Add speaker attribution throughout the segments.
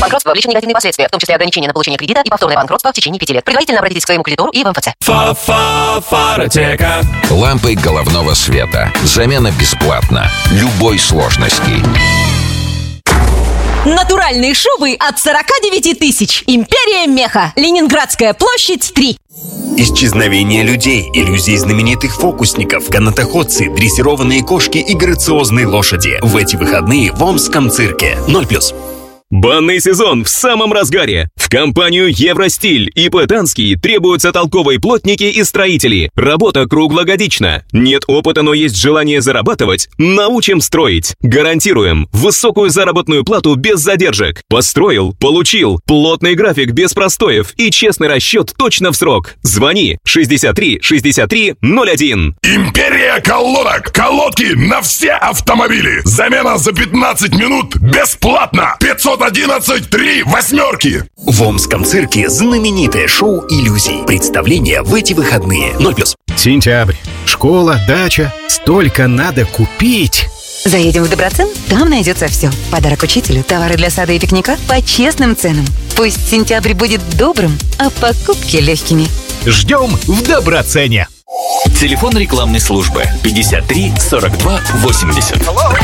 Speaker 1: Банкротство влечет негативные последствия, в том числе ограничения на получение кредита и повторное банкротство в течение 5 лет. Предварительно обратитесь к своему кредитору и в МФЦ.
Speaker 2: Фаротека.
Speaker 3: Лампы головного света. Замена бесплатна. Любой сложности.
Speaker 4: Натуральные шубы от 49 тысяч. Империя меха. Ленинградская площадь, 3.
Speaker 5: Исчезновение людей, иллюзии знаменитых фокусников, канатоходцы, дрессированные кошки и грациозные лошади. В эти выходные в Омском цирке. 0+.
Speaker 2: Банный сезон в самом разгаре. В компанию «Евростиль» и «Пытанский» требуются толковые плотники и строители. Работа круглогодична. Нет опыта, но есть желание зарабатывать? Научим строить. Гарантируем высокую заработную плату без задержек. Построил, получил. Плотный график без простоев и честный расчет точно в срок. Звони 63 63 01.
Speaker 6: Империя колодок. Колодки на все автомобили. Замена за 15 минут бесплатно. 511 3 восьмерки.
Speaker 5: В Омском цирке знаменитое шоу иллюзий. Представление в эти выходные. 0+.
Speaker 7: Сентябрь. Школа, дача. Столько надо купить.
Speaker 8: Заедем в Доброцен, там найдется все. Подарок учителю, товары для сада и пикника по честным ценам. Пусть сентябрь будет добрым, а покупки легкими.
Speaker 7: Ждем в Доброцене.
Speaker 9: Телефон рекламной службы 53 42 80.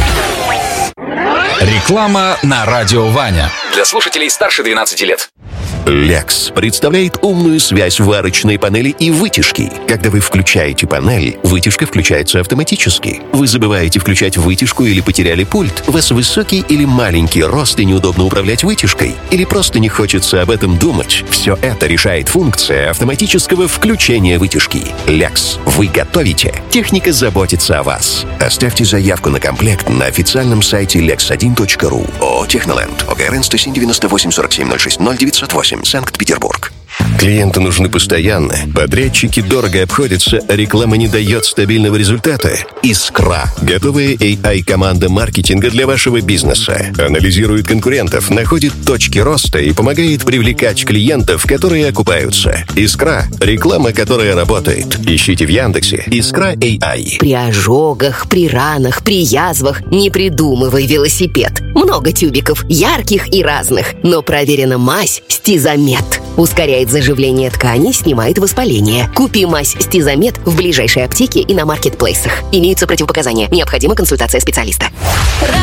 Speaker 3: Реклама на радио Ваня.
Speaker 9: Для слушателей старше 12 лет.
Speaker 10: Lex представляет умную связь варочной панели и вытяжки. Когда вы включаете панель, вытяжка включается автоматически. Вы забываете включать вытяжку или потеряли пульт. У вас высокий или маленький рост и неудобно управлять вытяжкой. Или просто не хочется об этом думать. Все это решает функция автоматического включения вытяжки. Lex. Вы готовите. Техника заботится о вас. Оставьте заявку на комплект на официальном сайте lex1.ru. ООО «Техноленд». ОГРН 107 47 06 0908. Санкт-Петербург. Клиенты нужны постоянно. Подрядчики дорого обходятся, а реклама не дает стабильного результата. Искра. Готовая AI-команда маркетинга для вашего бизнеса. Анализирует конкурентов, находит точки роста и помогает привлекать клиентов, которые окупаются. Искра. Реклама, которая работает. Ищите в Яндексе Искра AI.
Speaker 1: При ожогах, при ранах, при язвах не придумывай велосипед. Много тюбиков, ярких и разных. Но проверена мазь Стизамет. Ускоряет заживление тканей, снимает воспаление. Купи мазь Стизамет в ближайшей аптеке и на маркетплейсах. Имеются противопоказания. Необходима консультация специалиста.